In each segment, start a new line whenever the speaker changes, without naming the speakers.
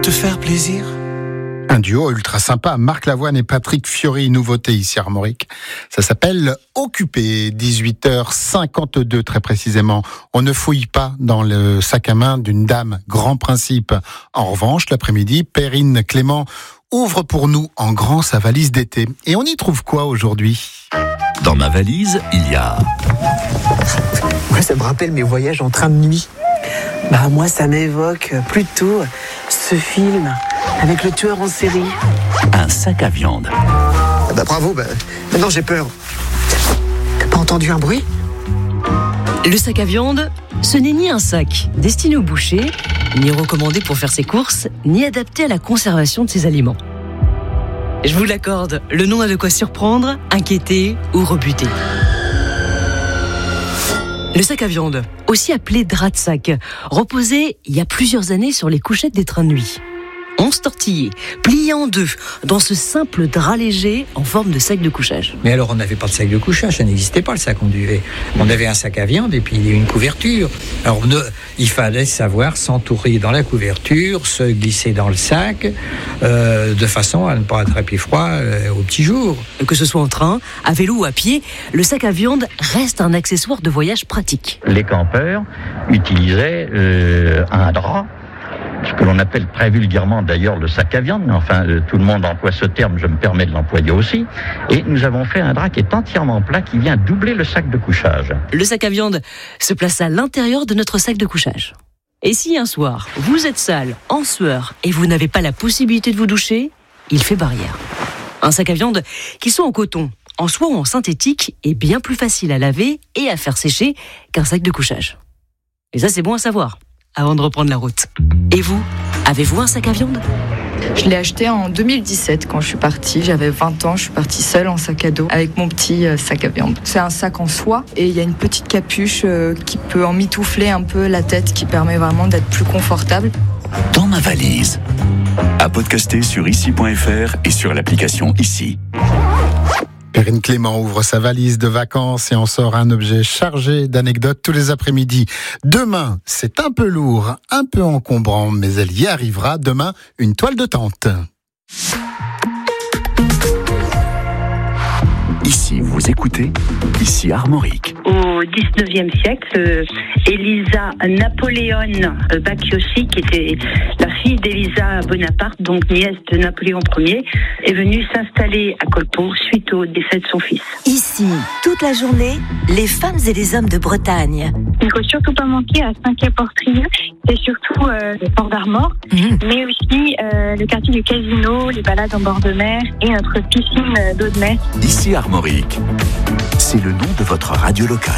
te faire plaisir.
Un duo ultra sympa, Marc Lavoine et Patrick Fiori, nouveauté ici à Armorique. Ça s'appelle Occupé, 18h52 très précisément. On ne fouille pas dans le sac à main d'une dame, grand principe. En revanche, l'après-midi, Perrine Clément ouvre pour nous en grand sa valise d'été. Et on y trouve quoi aujourd'hui ?
Dans ma valise, il y a...
Moi, ça me rappelle mes voyages en train de nuit. Moi, ça m'évoque plutôt ce film avec le tueur en série.
un sac à viande.
Bravo, maintenant j'ai peur. T'as pas entendu un bruit ?
Le sac à viande, ce n'est ni un sac destiné au boucher, ni recommandé pour faire ses courses, ni adapté à la conservation de ses aliments. Je vous l'accorde, le nom a de quoi surprendre, inquiéter ou rebuter. Le sac à viande, aussi appelé drap de sac, reposait il y a plusieurs années sur les couchettes des trains de nuit. 11 tortillés, pliés en deux, dans ce simple drap léger en forme de sac de couchage.
Mais alors on n'avait pas de sac de couchage, ça n'existait pas le sac. On avait un sac à viande et puis une couverture. Alors il fallait savoir s'entourer dans la couverture, se glisser dans le sac, de façon à ne pas attraper froid au petit jour.
Que ce soit en train, à vélo ou à pied, le sac à viande reste un accessoire de voyage pratique.
Les campeurs utilisaient un drap, ce que l'on appelle très vulgairement d'ailleurs le sac à viande, mais enfin tout le monde emploie ce terme, je me permets de l'employer aussi, et nous avons fait un drap qui est entièrement plat, qui vient doubler le sac de couchage.
Le sac à viande se place à l'intérieur de notre sac de couchage. Et si un soir, vous êtes sale, en sueur, et vous n'avez pas la possibilité de vous doucher, il fait barrière. Un sac à viande, qu'il soit en coton, en soie ou en synthétique, est bien plus facile à laver et à faire sécher qu'un sac de couchage. Et ça, c'est bon à savoir, avant de reprendre la route. Et vous, avez-vous un sac à viande ?
Je l'ai acheté en 2017 quand je suis partie. J'avais 20 ans, je suis partie seule en sac à dos avec mon petit sac à viande. C'est un sac en soie et il y a une petite capuche qui peut emmitoufler un peu la tête, qui permet vraiment d'être plus confortable.
Dans ma valise. À podcaster sur ici.fr et sur l'application Ici.
Perrine Clément ouvre sa valise de vacances et en sort un objet chargé d'anecdotes tous les après-midi. Demain, c'est un peu lourd, un peu encombrant, mais elle y arrivera. Demain, une toile de tente.
Ici, vous écoutez, ici Armorique.
Au XIXe siècle, Elisa Napoléon Bacchiossi, qui était la fille d'Elisa Bonaparte, donc nièce de Napoléon Ier, est venue s'installer à Colpo suite au décès de son fils.
Ici, toute la journée, les femmes et les hommes de Bretagne.
Il ne faut surtout pas manquer à Saint-Quay-Portrieux, c'est surtout le port d'Armor, mais aussi le quartier du Casino, les balades en bord de mer et notre piscine d'eau de mer.
Ici Armorique, c'est le nom de votre radio locale.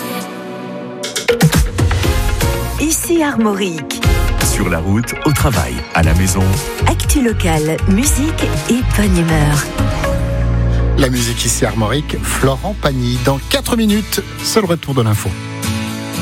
Ici Armorique.
Sur la route, au travail, à la maison.
Actu locale, musique et bonne humeur.
La musique ici Armorique, Florent Pagny. Dans 4 minutes, c'est le retour de l'info.